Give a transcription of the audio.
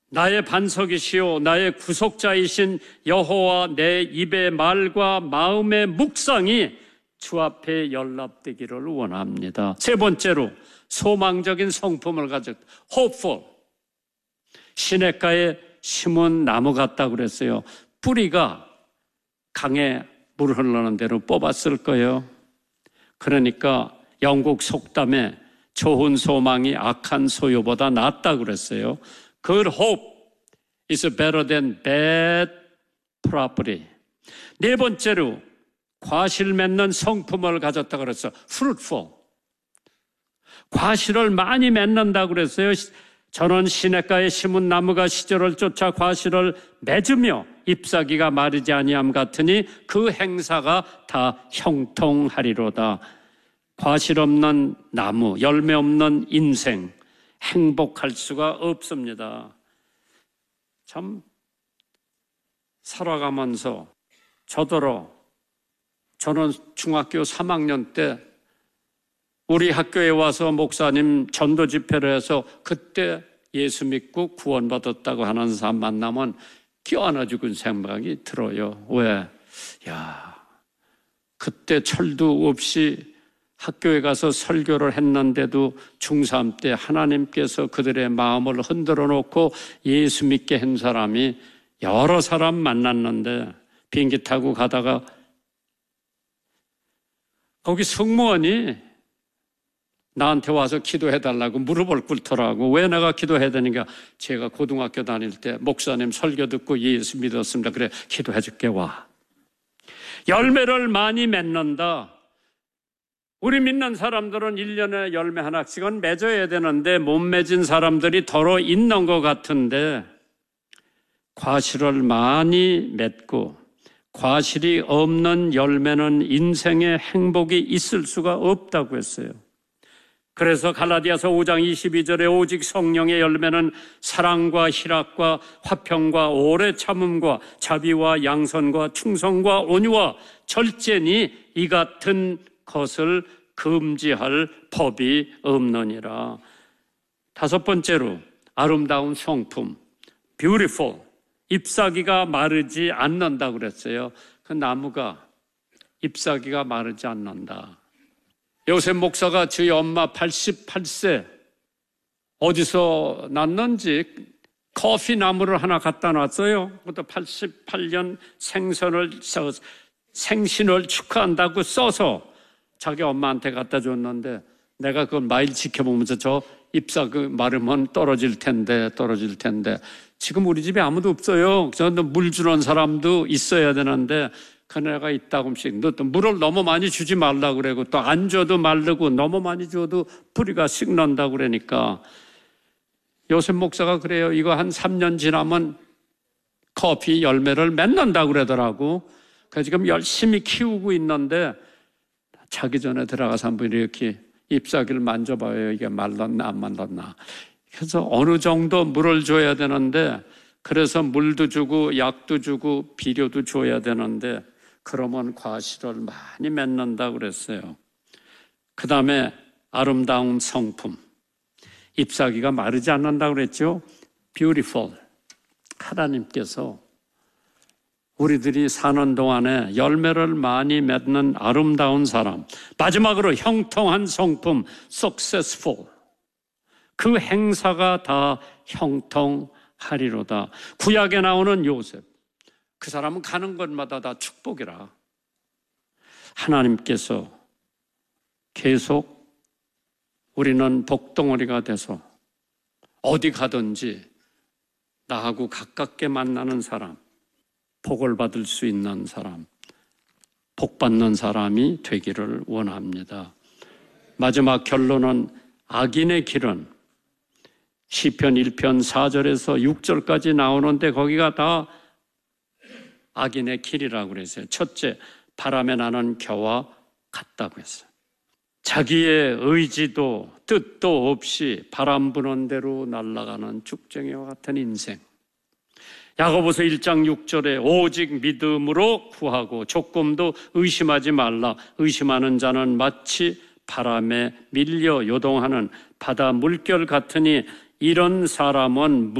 나의 반석이시오 나의 구속자이신 여호와 내 입의 말과 마음의 묵상이 주 앞에 연락되기를 원합니다. 세 번째로 소망적인 성품을 가졌다. hopeful. 시냇가에 심은 나무 같다고 그랬어요. 뿌리가 강에 물 흐르는 대로 뽑았을 거예요. 그러니까 영국 속담에 좋은 소망이 악한 소유보다 낫다고 그랬어요. Good hope is better than bad property. 네 번째로 과실 맺는 성품을 가졌다고 그랬어요. fruitful. 과실을 많이 맺는다고 그랬어요. 저는 시냇가에 심은 나무가 시절을 쫓아 과실을 맺으며 잎사귀가 마르지 아니함 같으니 그 행사가 다 형통하리로다. 과실 없는 나무, 열매 없는 인생, 행복할 수가 없습니다. 참 살아가면서 저는 중학교 3학년 때 우리 학교에 와서 목사님 전도 집회를 해서 그때 예수 믿고 구원받았다고 하는 사람 만나면 껴안아 주는 생각이 들어요. 왜? 그때 철도 없이 학교에 가서 설교를 했는데도 중3 때 하나님께서 그들의 마음을 흔들어 놓고 예수 믿게 한 사람이 여러 사람 만났는데 비행기 타고 가다가 거기 승무원이 나한테 와서 기도해달라고 무릎을 꿇더라고. 왜 내가 기도해야 되는가? 제가 고등학교 다닐 때 목사님 설교 듣고 예수 믿었습니다. 그래, 기도해 줄게 와. 열매를 많이 맺는다. 우리 믿는 사람들은 1년에 열매 하나씩은 맺어야 되는데 못 맺은 사람들이 더러 있는 것 같은데 과실을 많이 맺고 과실이 없는 열매는 인생에 행복이 있을 수가 없다고 했어요. 그래서 갈라디아서 5장 22절에 오직 성령의 열매는 사랑과 희락과 화평과 오래 참음과 자비와 양선과 충성과 온유와 절제니 이 같은 것을 금지할 법이 없느니라. 다섯 번째로 아름다운 성품, beautiful. 잎사귀가 마르지 않는다고 그랬어요. 그 나무가 잎사귀가 마르지 않는다. 요셉 목사가 저희 엄마 88세 어디서 났는지 커피 나무를 하나 갖다 놨어요. 그것도 88년 생신을 축하한다고 써서 자기 엄마한테 갖다 줬는데 내가 그걸 매일 지켜보면서 저 잎사귀 마르면 떨어질 텐데 지금 우리 집에 아무도 없어요. 저는 물 주는 사람도 있어야 되는데 그네가 이따금씩 너 또 물을 너무 많이 주지 말라고 그러고 또 안 줘도 마르고 너무 많이 줘도 뿌리가 썩는다고 그러니까 요셉 목사가 그래요. 이거 한 3년 지나면 커피 열매를 맺는다고 그러더라고. 그래서 지금 열심히 키우고 있는데 자기 전에 들어가서 한번 이렇게 잎사귀를 만져봐요. 이게 말랐나 안 말랐나. 그래서 어느 정도 물을 줘야 되는데 그래서 물도 주고 약도 주고 비료도 줘야 되는데 그러면 과실을 많이 맺는다고 그랬어요. 그 다음에 아름다운 성품. 잎사귀가 마르지 않는다고 그랬죠. beautiful. 하나님께서 우리들이 사는 동안에 열매를 많이 맺는 아름다운 사람. 마지막으로 형통한 성품, successful. 그 행사가 다 형통하리로다. 구약에 나오는 요셉. 그 사람은 가는 곳마다 다 축복이라. 하나님께서 계속 우리는 복덩어리가 돼서 어디 가든지 나하고 가깝게 만나는 사람, 복을 받을 수 있는 사람, 복 받는 사람이 되기를 원합니다. 마지막 결론은 악인의 길은 시편 1편 4절에서 6절까지 나오는데 거기가 다 악인의 길이라고 그랬어요. 첫째, 바람에 나는 겨와 같다고 했어요. 자기의 의지도 뜻도 없이 바람 부는 대로 날아가는 죽쟁이와 같은 인생. 야고보서 1장 6절에 오직 믿음으로 구하고 조금도 의심하지 말라. 의심하는 자는 마치 바람에 밀려 요동하는 바다 물결 같으니 이런 사람은